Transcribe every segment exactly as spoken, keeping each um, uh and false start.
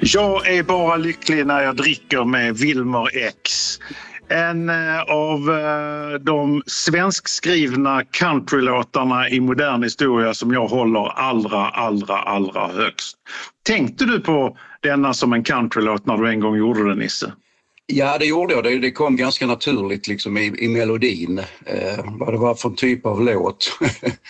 Jag är bara lycklig när jag dricker med Wilmer X. En av de svenskskrivna countrylåtarna i modern historia som jag håller allra, allra, allra högst. Tänkte du på denna som en countrylåt när du en gång gjorde den, Nisse? Ja, det gjorde jag. Det, det kom ganska naturligt liksom i, i melodin. Eh, vad det var för typ av låt.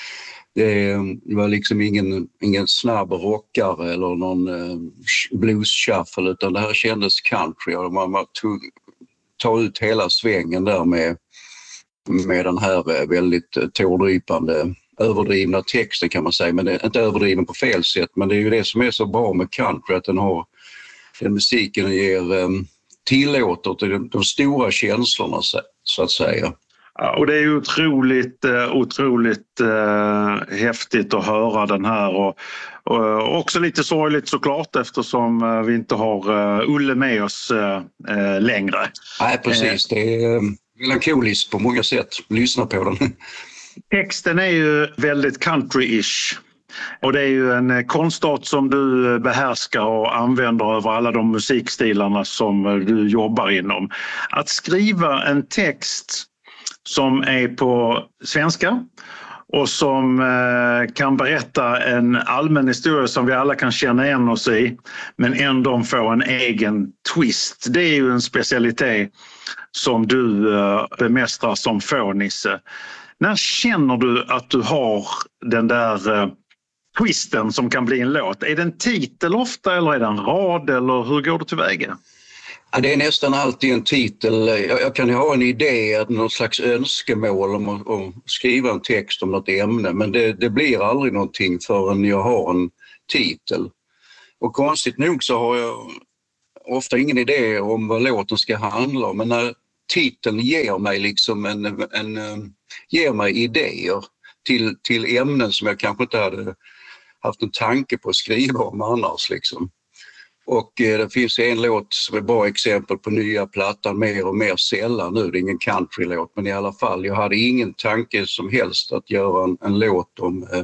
Det var liksom ingen, ingen snabb rockare eller någon eh, blues shuffle, utan det här kändes country och man var tog, ta ut hela svängen där med, med den här väldigt tårdrypande, överdrivna texten kan man säga, men det är inte överdriven på fel sätt, men det är ju det som är så bra med country, att den har den musiken ger um, tillåter till de, de stora känslorna så, så att säga. Ja, och det är ju otroligt, otroligt eh, häftigt att höra den här och, och också lite sorgligt såklart eftersom vi inte har uh, Ulle med oss uh, längre. Nej, precis. Det är uh, melankoliskt på många sätt. Lyssna på den. Texten är ju väldigt country-ish. Och det är ju en konstart som du behärskar och använder över alla de musikstilarna som du jobbar inom. Att skriva en text som är på svenska och som eh, kan berätta en allmän historia som vi alla kan känna igen oss i, men ändå få en egen twist. Det är ju en specialitet som du eh, bemästrar som få, Nisse. När känner du att du har den där eh, twisten som kan bli en låt? Är det en titel ofta eller är det en rad eller hur går du tillväga? Ja, det är nästan alltid en titel. Jag, jag kan ju ha en idé, någon slags önskemål om att, om att skriva en text om något ämne, men det, det blir aldrig någonting förrän jag har en titel. Och konstigt nog så har jag ofta ingen idé om vad låten ska handla om, men när titeln ger mig liksom en, en, en ger mig idéer till, till ämnen som jag kanske inte hade haft en tanke på att skriva om annars liksom. Och eh, det finns en låt som är bra exempel på nya plattan, Mer och mer sällan nu. Det är ingen countrylåt, men i alla fall. Jag hade ingen tanke som helst att göra en, en låt om, eh,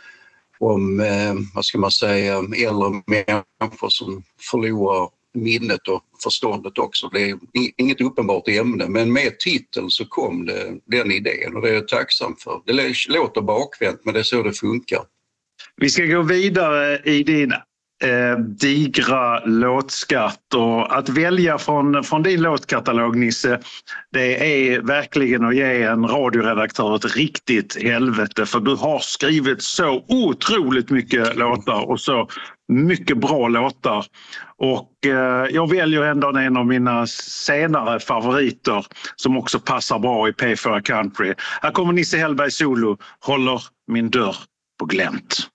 om eh, vad ska man säga, äldre människor som förlorar minnet och förståndet också. Det är inget uppenbart ämne, men med titeln så kom det, den idén och det är jag tacksam för. Det låter bakvänt, men det är så det funkar. Vi ska gå vidare i din eh, digra låtskatt och att välja från, från din låtkatalog, Nisse, det är verkligen att ge en radioredaktör ett riktigt helvete, för du har skrivit så otroligt mycket låtar och så mycket bra låtar. Och eh, jag väljer ändå en av mina senare favoriter som också passar bra i P fyra Country. Här kommer Nisse Hellberg solo, Håller min dörr på glänt.